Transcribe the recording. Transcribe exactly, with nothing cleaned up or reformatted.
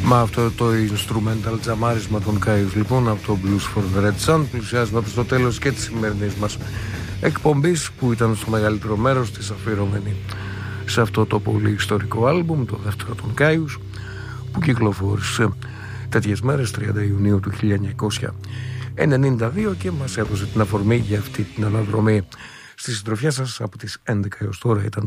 Με αυτό το instrumental τζαμάρισμα των Κάιους λοιπόν από το Blues for the Red Sun πλησιάζουμε προς το τέλος και της σημερινής μας εκπομπής, που ήταν στο μεγαλύτερο μέρος της αφιερωμένη σε αυτό το πολύ ιστορικό άλμπουμ, το δεύτερο των Κάιους, που κυκλοφόρησε τέτοιες μέρες τριάντα Ιουνίου του χίλια εννιακόσια ενενήντα δύο και μας έδωσε την αφορμή για αυτή την αναδρομή στη συντροφιά σας από τις έντεκα έως τώρα. Ήταν